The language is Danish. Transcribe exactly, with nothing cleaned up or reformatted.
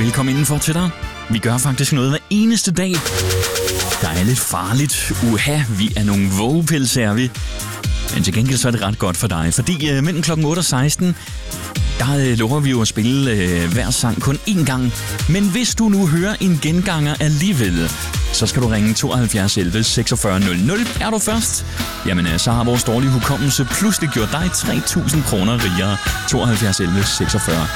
Velkommen indenfor til dig. Vi gør faktisk noget hver eneste dag. Der er lidt farligt. Uha, vi er nogle vågepils, er vi. Men til gengæld så er det ret godt for dig, fordi øh, mellem klokken otte og seksten, der øh, lover vi jo at spille øh, hver sang kun én gang. Men hvis du nu hører en genganger alligevel, så skal du ringe tooghalvfjerds elleve seksogfyrre nul nul. Er du først? Jamen, øh, så har vores dårlige hukommelse pludselig gjort dig tre tusind kroner rigere. tooghalvfjerds elleve seksogfyrre